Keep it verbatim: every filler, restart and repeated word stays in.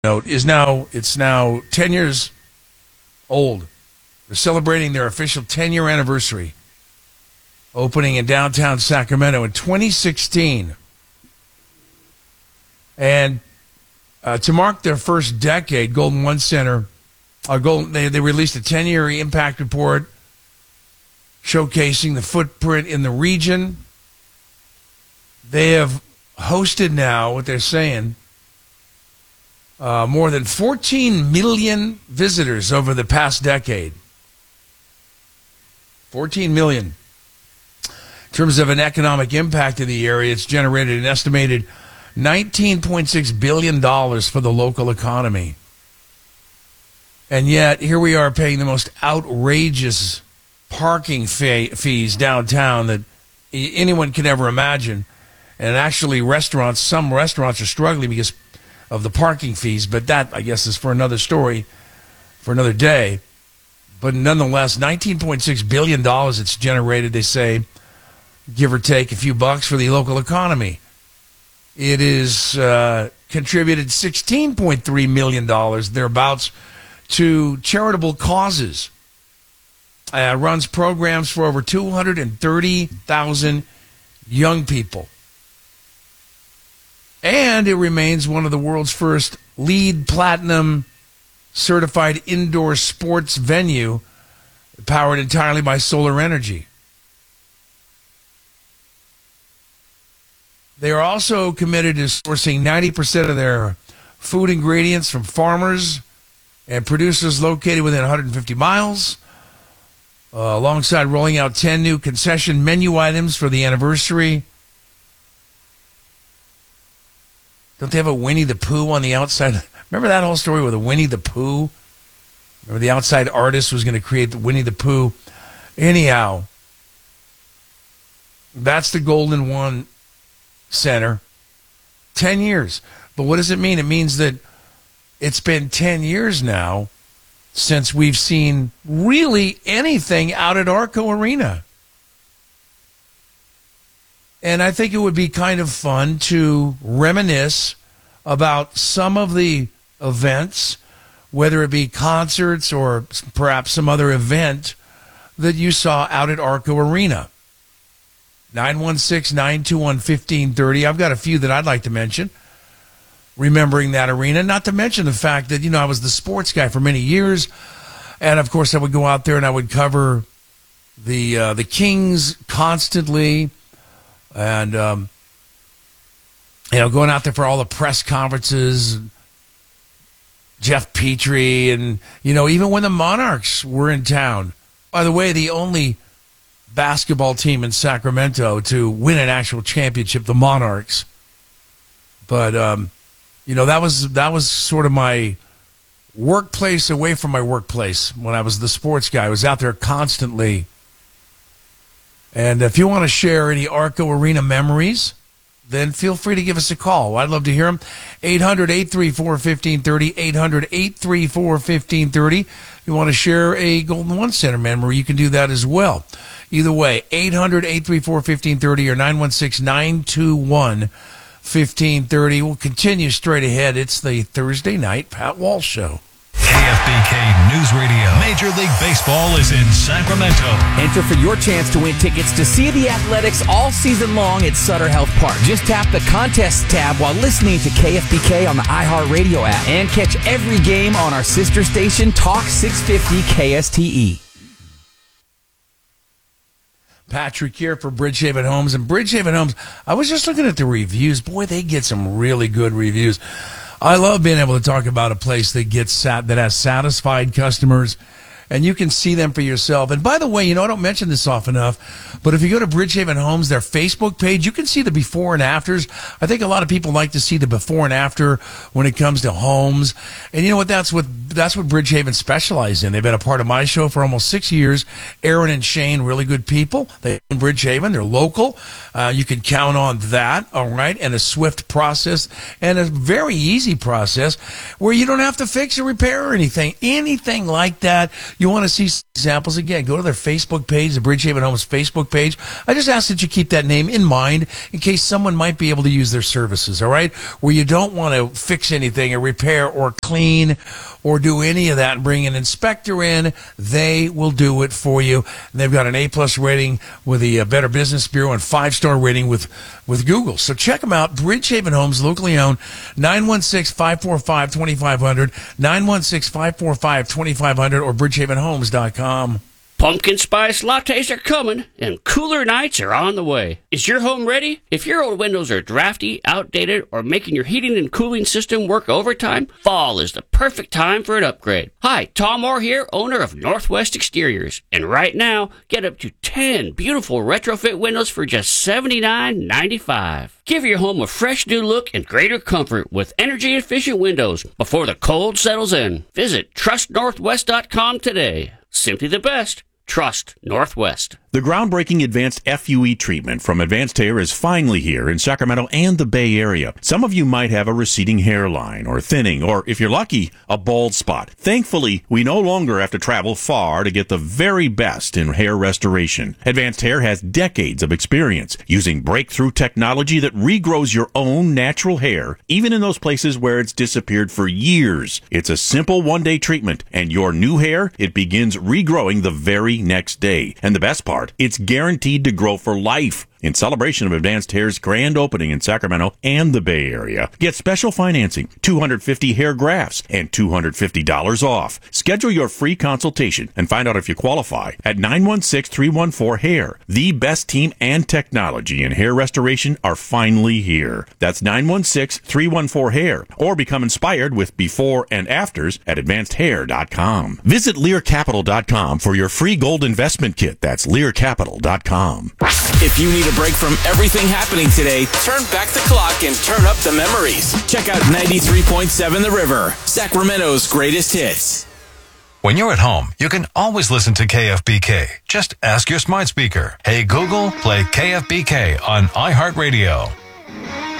note is now it's now ten years old. They're celebrating their official ten-year anniversary, opening in downtown Sacramento in twenty sixteen. And uh, to mark their first decade, Golden One Center, uh, Golden, they, they released a ten-year impact report showcasing the footprint in the region. They have hosted now, what they're saying, uh, more than fourteen million visitors over the past decade. fourteen million. In terms of an economic impact in the area, it's generated an estimated nineteen point six billion dollars for the local economy. And yet, here we are paying the most outrageous parking fee- fees downtown that anyone could ever imagine. And actually, restaurants, some restaurants are struggling because of the parking fees, but that, I guess, is for another story, for another day. But nonetheless, nineteen point six billion dollars it's generated, they say, give or take a few bucks for the local economy. It is uh, contributed sixteen point three million dollars, thereabouts, to charitable causes. Uh, runs programs for over two hundred thirty thousand young people. And it remains one of the world's first LEED Platinum certified indoor sports venue powered entirely by solar energy. They are also committed to sourcing ninety percent of their food ingredients from farmers and producers located within one hundred fifty miles, uh, alongside rolling out ten new concession menu items for the anniversary. Don't they have a Winnie the Pooh on the outside? Remember that whole story with a Winnie the Pooh? Remember the outside artist was going to create the Winnie the Pooh? Anyhow, that's the Golden One Center. Ten years. But what does it mean? It means that it's been ten years now since we've seen really anything out at Arco Arena. And I think it would be kind of fun to reminisce about some of the events, whether it be concerts or perhaps some other event that you saw out at Arco Arena. nine one six, nine two one, one five three zero. I've got a few that I'd like to mention, remembering that arena, not to mention the fact that, you know, I was the sports guy for many years. And, of course, I would go out there and I would cover the uh, the Kings constantly. And, um, you know, going out there for all the press conferences, Jeff Petrie, and, you know, even when the Monarchs were in town. By the way, the only basketball team in Sacramento to win an actual championship, the Monarchs. But, um, you know, that was that was sort of my workplace away from my workplace when I was the sports guy. I was out there constantly. And if you want to share any Arco Arena memories, then feel free to give us a call. I'd love to hear them. eight hundred, eight three four, one five three zero, eight hundred, eight three four, one five three zero. If you want to share a Golden One Center memory, you can do that as well. Either way, eight hundred, eight three four, one five three zero or nine one six, nine two one, one five three zero. We'll continue straight ahead. It's the Thursday night Pat Walsh Show. K F B K News Radio. Major League Baseball is in Sacramento. Enter for your chance to win tickets to see the Athletics all season long at Sutter Health Park. Just tap the Contests tab while listening to K F B K on the iHeartRadio app. And catch every game on our sister station, Talk six fifty K S T E. Patrick here for Bridgehaven Homes. And Bridgehaven Homes, I was just looking at the reviews. Boy, they get some really good reviews. I love being able to talk about a place that gets sat, that has satisfied customers, and you can see them for yourself. And by the way, you know, I don't mention this often enough, but if you go to Bridgehaven Homes, their Facebook page, you can see the before and afters. I think a lot of people like to see the before and after when it comes to homes. And you know what? That's what that's what Bridgehaven specializes in. They've been a part of my show for almost six years. Aaron and Shane, really good people. They own Bridgehaven. They're local. Uh, you can count on that, all right? And a swift process and a very easy process where you don't have to fix or repair or anything. Anything like that. you want to see examples, again, go to their Facebook page, the Bridgehaven Homes Facebook page. I just ask that you keep that name in mind in case someone might be able to use their services, all right? Where you don't want to fix anything or repair or clean or do any of that and bring an inspector in, they will do it for you. And they've got an A-plus rating with the Better Business Bureau and five-star rating with, with Google. So check them out. Bridgehaven Homes, locally owned, nine one six, five four five, two five zero zero, nine one six, five four five, two five zero zero, or bridgehaven homes dot com. Pumpkin spice lattes are coming, and cooler nights are on the way. Is your home ready? If your old windows are drafty, outdated, or making your heating and cooling system work overtime, fall is the perfect time for an upgrade. Hi, Tom Moore here, owner of Northwest Exteriors. And right now, get up to ten beautiful retrofit windows for just seventy-nine ninety-five. Give your home a fresh new look and greater comfort with energy-efficient windows before the cold settles in. Visit trust northwest dot com today. Simply the best. Trust Northwest. The groundbreaking advanced F U E treatment from Advanced Hair is finally here in Sacramento and the Bay Area. Some of you might have a receding hairline or thinning, or if you're lucky, a bald spot. Thankfully, we no longer have to travel far to get the very best in hair restoration. Advanced Hair has decades of experience using breakthrough technology that regrows your own natural hair, even in those places where it's disappeared for years. It's a simple one-day treatment, and your new hair, it begins regrowing the very next day. And the best part, it's guaranteed to grow for life. In celebration of Advanced Hair's grand opening in Sacramento and the Bay Area, get special financing, two hundred fifty hair grafts, and two hundred fifty dollars off. Schedule your free consultation and find out if you qualify at nine one six, three one four, hair. The best team and technology in hair restoration are finally here. That's nine one six, three one four, hair. Or become inspired with before and afters at advanced hair dot com. Visit lear capital dot com for your free gold investment kit. That's lear capital dot com. If you need a break from everything happening today, turn back the clock and turn up the memories. Check out ninety-three point seven The River, Sacramento's greatest hits. When you're at home, you can always listen to K F B K. Just ask your smart speaker, "Hey Google, play K F B K on iHeartRadio."